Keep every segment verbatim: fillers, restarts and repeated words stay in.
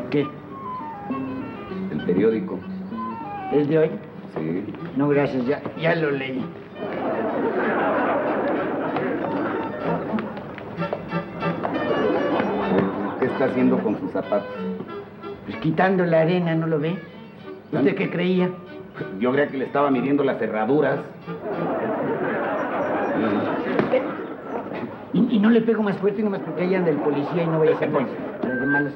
¿Qué? El periódico. ¿Es de hoy? Sí. No, gracias, ya, ya lo leí. ¿Qué está haciendo con sus zapatos? Pues quitando la arena, ¿no lo ve? ¿Usted qué creía? Yo creía que le estaba midiendo las cerraduras. Y, y no le pego más fuerte nomás porque ahí anda el policía y no vaya a ser de malas.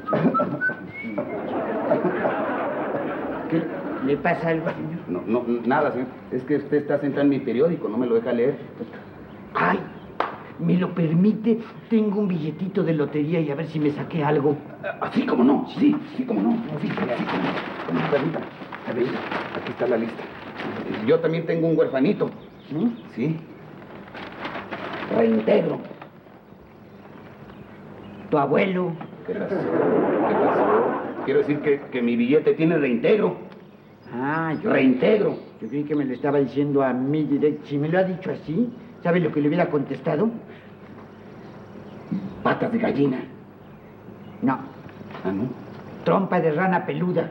¿Qué? ¿Le pasa algo, señor? No, no, nada, señor. Es que usted está sentado en mi periódico, no me lo deja leer. Ay, ¿me lo permite? Tengo un billetito de lotería y a ver si me saqué algo. Así como no, sí, sí como no. Sí, sí, como no. Permítame. A ver, aquí está la lista. Yo también tengo un huerfanito. ¿Sí? Sí. Reintegro. ¿Tu abuelo? ¿Qué pasó? ¿Qué pasó? Quiero decir que, que mi billete tiene reintegro. Ah, yo... Reintegro. Yo creí que me lo estaba diciendo a mí directo. Si me lo ha dicho así, ¿sabe lo que le hubiera contestado? Patas de gallina. No. Ah, ¿no? Trompa de rana peluda.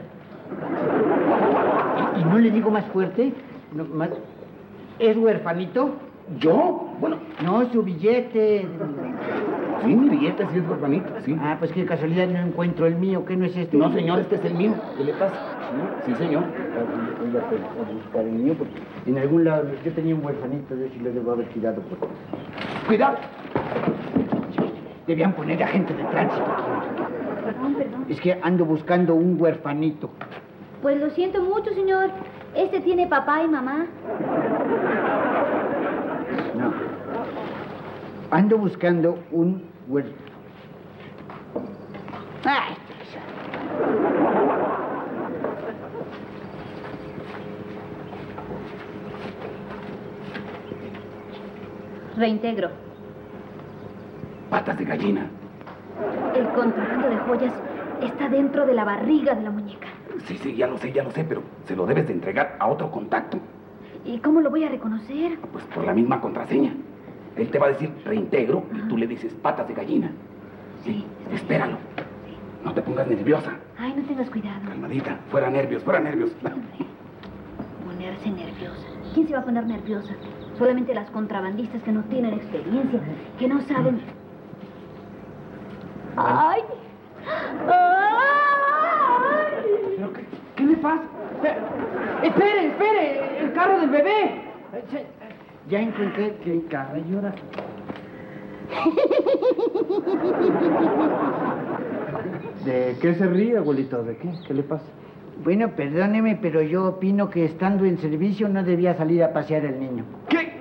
¿Y, y no le digo más fuerte? No, más... ¿Es huerfanito? ¿Yo? Bueno. No, su billete. Sí, mi billete sí es huerfanito, sí. Ah, pues qué casualidad, no encuentro el mío. ¿Qué no es este? No, señor, este es el mío. ¿Qué le pasa? Sí, sí señor. Voy a buscar el mío porque en algún lado yo tenía un huerfanito, de eso lo debo haber tirado por... ¡Cuidado! Debían poner agente de tránsito aquí. Perdón, perdón. Es que ando buscando un huerfanito. Pues lo siento mucho, señor. Este tiene papá y mamá. No. Ando buscando un huerfanito. ¡Ay! Reintegro. Patas de gallina. El contrabando de joyas está dentro de la barriga de la muñeca. Sí, sí, ya lo sé, ya lo sé, pero se lo debes de entregar a otro contacto. ¿Y cómo lo voy a reconocer? Pues por la misma contraseña. Él te va a decir reintegro y tú le dices patas de gallina. Sí. Espéralo. No te pongas nerviosa. Ay, no tengas cuidado. Calmadita. Fuera nervios, fuera nervios. Ponerse nerviosa. ¿Quién se va a poner nerviosa? Solamente las contrabandistas que no tienen experiencia, que no saben... ¡Ay! ¡Ay! ¿Pero qué, qué le pasa? ¡Espere, espere! ¡El carro del bebé! Ya encontré el carro y ahora... ¿De qué se ríe, abuelito? ¿De qué? ¿Qué le pasa? Bueno, perdóneme, pero yo opino que estando en servicio no debía salir a pasear el niño. ¿Qué?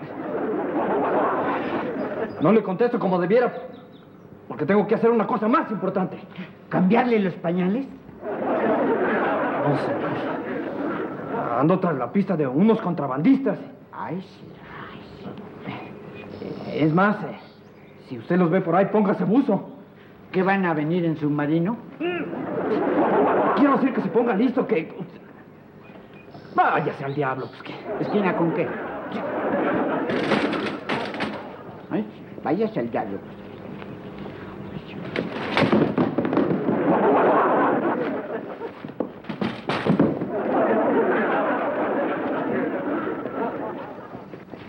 No le contesto como debiera, porque tengo que hacer una cosa más importante. ¿Cambiarle los pañales? No sé. Ando tras la pista de unos contrabandistas. Ay, sí, ay, sí. Es más, eh, si usted los ve por ahí, póngase buzo. ¿Qué van a venir en submarino? Quiero decir que se ponga listo, que... Váyase al diablo, pues que... ¿Esquina con qué? Ay, váyase al diablo, pues.